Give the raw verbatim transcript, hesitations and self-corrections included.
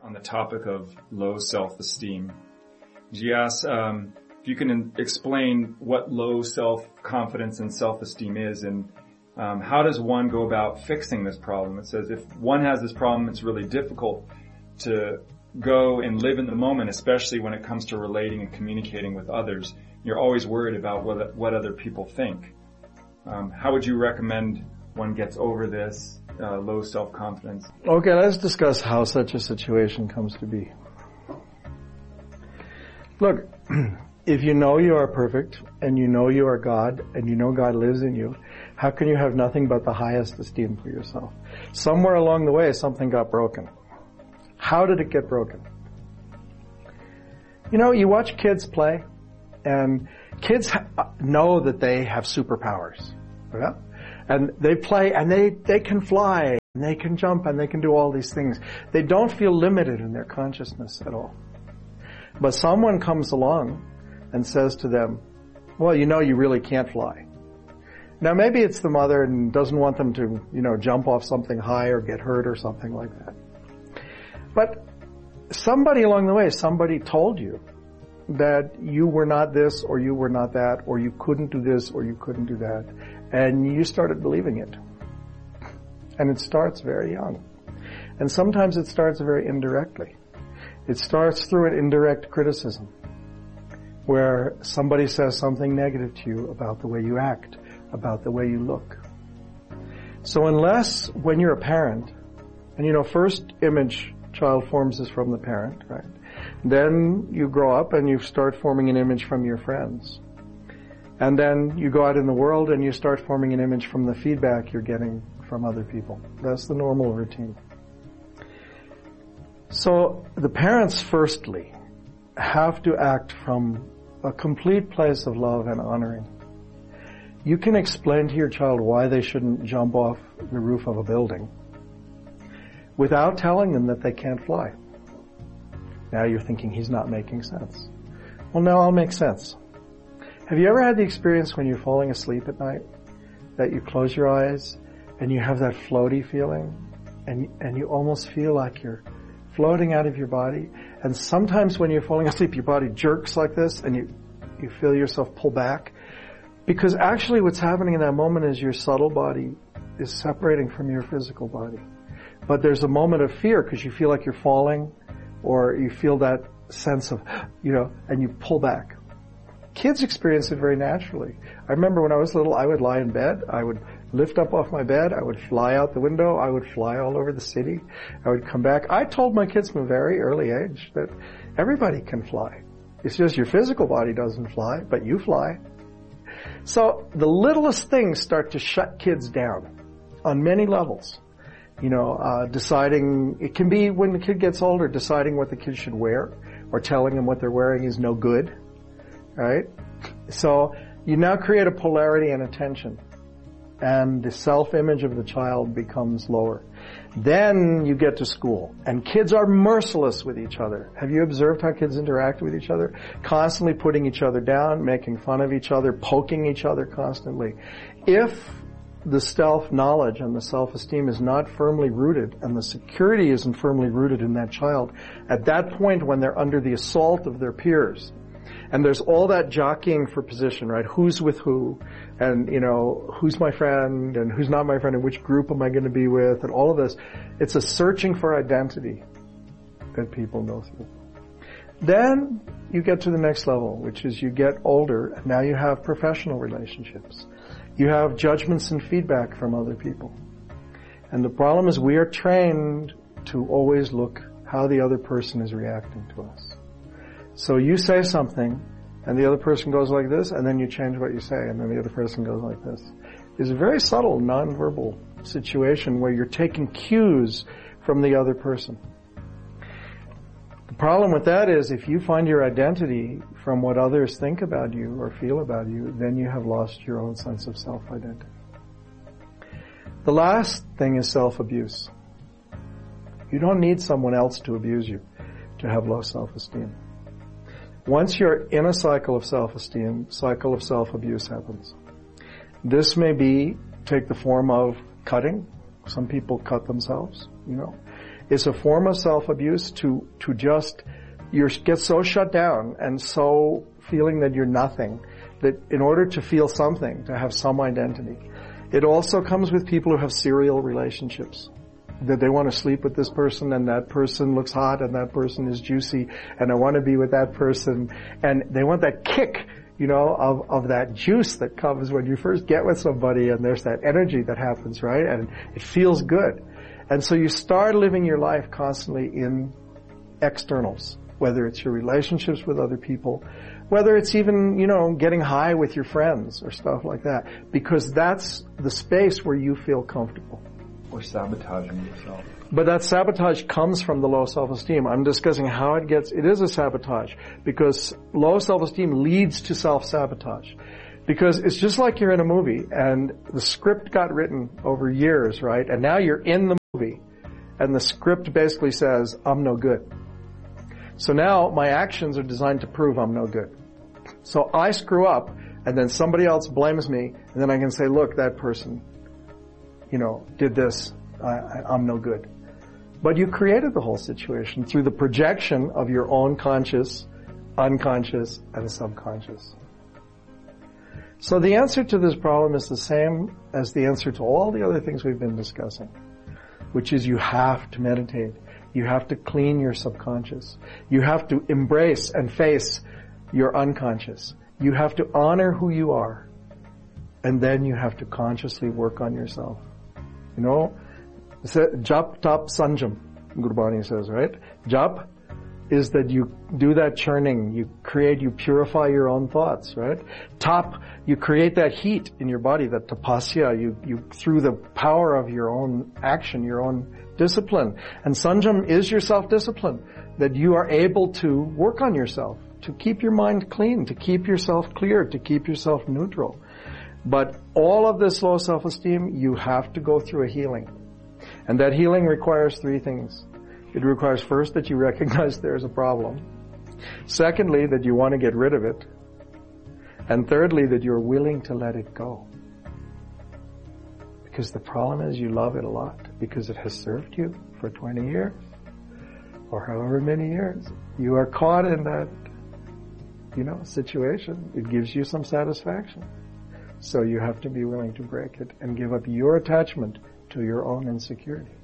on the topic of low self-esteem. She asks um, if you can explain what low self-confidence and self-esteem is, and um, how does one go about fixing this problem? It says if one has this problem, it's really difficult to go and live in the moment, especially when it comes to relating and communicating with others. You're always worried about what, what other people think. Um, how would you recommend one gets over this uh, low self-confidence? Okay, let's discuss how such a situation comes to be. Look, if you know you are perfect, and you know you are God, and you know God lives in you, how can you have nothing but the highest esteem for yourself? Somewhere along the way, something got broken. How did it get broken? You know, you watch kids play, and kids ha- know that they have superpowers. Yeah? And they play, and they, they can fly, and they can jump, and they can do all these things. They don't feel limited in their consciousness at all. But someone comes along and says to them, well, you know you really can't fly. Now maybe it's the mother and doesn't want them to, you know, jump off something high or get hurt or something like that. But somebody along the way, somebody told you that you were not this or you were not that or you couldn't do this or you couldn't do that. And you started believing it. And it starts very young. And sometimes it starts very indirectly. It starts through an indirect criticism, where somebody says something negative to you about the way you act, about the way you look. So unless, when you're a parent, and you know, first image child forms is from the parent, right? Then you grow up and you start forming an image from your friends. And then you go out in the world and you start forming an image from the feedback you're getting from other people. That's the normal routine. So the parents, firstly, have to act from a complete place of love and honoring. You can explain to your child why they shouldn't jump off the roof of a building without telling them that they can't fly. Now you're thinking he's not making sense. Well, now I'll make sense. Have you ever had the experience when you're falling asleep at night that you close your eyes and you have that floaty feeling and and you almost feel like you're floating out of your body? And sometimes when you're falling asleep, your body jerks like this and you, you feel yourself pull back. Because actually what's happening in that moment is your subtle body is separating from your physical body. But there's a moment of fear because you feel like you're falling, or you feel that sense of, you know, and you pull back. Kids experience it very naturally. I remember when I was little, I would lie in bed, I would lift up off my bed, I would fly out the window, I would fly all over the city, I would come back. I told my kids from a very early age that everybody can fly. It's just your physical body doesn't fly, but you fly. So the littlest things start to shut kids down on many levels. You know, uh, deciding, it can be when the kid gets older, deciding what the kid should wear, or telling them what they're wearing is no good, right? So you now create a polarity and a tension, and the self-image of the child becomes lower. Then you get to school, and kids are merciless with each other. Have you observed how kids interact with each other? Constantly putting each other down, making fun of each other, poking each other constantly. If the self-knowledge and the self-esteem is not firmly rooted, and the security isn't firmly rooted in that child, at that point when they're under the assault of their peers, and there's all that jockeying for position, right? Who's with who, and, you know, who's my friend, and who's not my friend, and which group am I going to be with, and all of this. It's a searching for identity that people go through. Then you get to the next level, which is you get older, and now you have professional relationships. You have judgments and feedback from other people. And the problem is we are trained to always look how the other person is reacting to us. So you say something, and the other person goes like this, and then you change what you say, and then the other person goes like this. It's a very subtle, nonverbal situation where you're taking cues from the other person. The problem with that is if you find your identity from what others think about you or feel about you, then you have lost your own sense of self-identity. The last thing is self-abuse. You don't need someone else to abuse you to have low self-esteem. Once you're in a cycle of self-esteem, cycle of self-abuse happens. This may be, take the form of cutting. Some people cut themselves, you know. is a form of self-abuse to, to just, you get so shut down and so feeling that you're nothing, that in order to feel something, to have some identity. It also comes with people who have serial relationships, that they want to sleep with this person and that person looks hot and that person is juicy and I want to be with that person, and they want that kick, you know, of, of that juice that comes when you first get with somebody, and there's that energy that happens, right? And it feels good. And so you start living your life constantly in externals, whether it's your relationships with other people, whether it's even, you know, getting high with your friends or stuff like that, because that's the space where you feel comfortable. Or sabotaging yourself. But that sabotage comes from the low self-esteem. I'm discussing how it gets, it is a sabotage, because low self-esteem leads to self-sabotage. Because it's just like you're in a movie and the script got written over years, right? And now you're in the movie and the script basically says, I'm no good. So now my actions are designed to prove I'm no good. So I screw up and then somebody else blames me, and then I can say, look, that person, you know, did this, I, I, I'm no good. But you created the whole situation through the projection of your own conscious, unconscious, and subconscious. So the answer to this problem is the same as the answer to all the other things we've been discussing, which is you have to meditate. You have to clean your subconscious. You have to embrace and face your unconscious. You have to honor who you are. And then you have to consciously work on yourself. You know, jap, tap, sanjam, Gurbani says, right? Jap is that you do that churning, you create, you purify your own thoughts, right? Tap, you create that heat in your body, that tapasya, you, you, through the power of your own action, your own discipline. And sanjam is your self-discipline, that you are able to work on yourself, to keep your mind clean, to keep yourself clear, to keep yourself neutral. But all of this low self-esteem, you have to go through a healing. And that healing requires three things. It requires first that you recognize there's a problem. Secondly, that you want to get rid of it. And thirdly, that you're willing to let it go. Because the problem is you love it a lot, because it has served you for twenty years or however many years. You are caught in that, you know, situation. It gives you some satisfaction. So you have to be willing to break it and give up your attachment to your own insecurity.